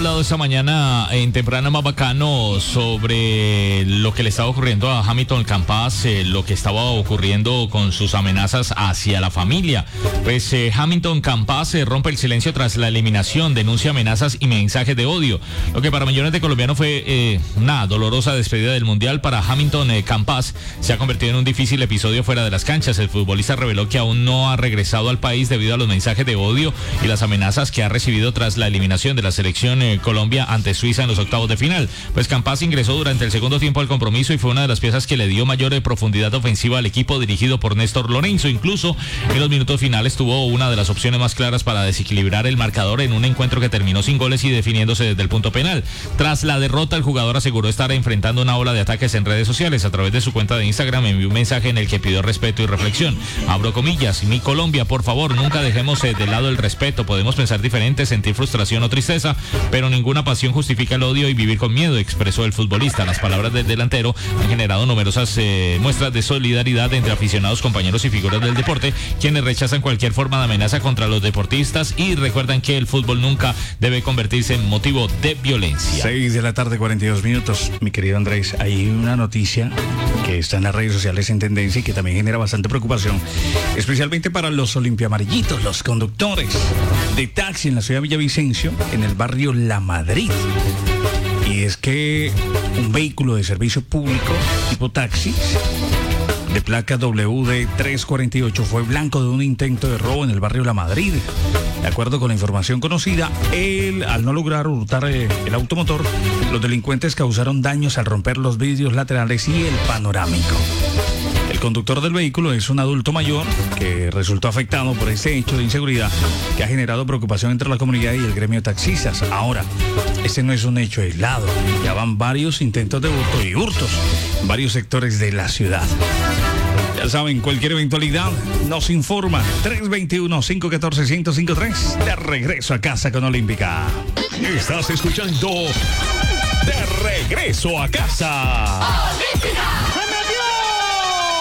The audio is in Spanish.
hablado esta mañana en Temprano Más Bacano sobre lo que le estaba ocurriendo a Hamilton Campas, lo que estaba ocurriendo con sus amenazas hacia la familia. Pues Hamilton Campas rompe el silencio tras la eliminación, denuncia amenazas y mensajes de odio. Lo que para millones de colombianos fue una dolorosa despedida del Mundial, para Hamilton Campas se ha convertido en un difícil episodio fuera de las canchas. El futbolista reveló que aún no ha regresado al país debido a los mensajes de odio y las amenazas que ha recibido tras la eliminación de la selección Colombia ante Suiza en los octavos de final. Pues Campas ingresó durante el segundo tiempo al compromiso y fue una de las piezas que le dio mayor profundidad ofensiva al equipo dirigido por Néstor Lorenzo. Incluso en los minutos finales tuvo una de las opciones más claras para desequilibrar el marcador en un encuentro que terminó sin goles y definiéndose desde el punto penal. Tras la derrota, el jugador aseguró estar enfrentando una ola de ataques en redes sociales. A través de su cuenta de Instagram envió un mensaje en el que pidió respeto y reflexión. Abro comillas: mi Colombia, por favor, nunca dejemos de lado el respeto. Podemos pensar diferente, sentir frustración o tristeza, pero ninguna pasión justifica el odio y vivir con miedo, expresó el futbolista. Las palabras del delantero han generado numerosas muestras de solidaridad entre aficionados, compañeros y figuras del deporte, quienes rechazan cualquier forma de amenaza contra los deportistas y recuerdan que el fútbol nunca debe convertirse en motivo de violencia. 6:42 p.m. Mi querido Andrés, hay una noticia que está en las redes sociales en tendencia y que también genera bastante preocupación, especialmente para los olimpiamarillitos, los conductores de taxi en la ciudad de Villavicencio, en el barrio La Madrid. Y es que un vehículo de servicio público tipo taxi de placa WD 348 fue blanco de un intento de robo en el barrio La Madrid. De acuerdo con la información conocida, al no lograr hurtar el automotor, los delincuentes causaron daños al romper los vidrios laterales y el panorámico. El conductor del vehículo es un adulto mayor que resultó afectado por este hecho de inseguridad que ha generado preocupación entre la comunidad y el gremio de taxistas. Ahora, este no es un hecho aislado. Ya van varios intentos de hurto y hurtos en varios sectores de la ciudad. Ya saben, cualquier eventualidad nos informa. 321-514-1053. De regreso a casa con Olímpica. Estás escuchando De Regreso a Casa. Olímpica.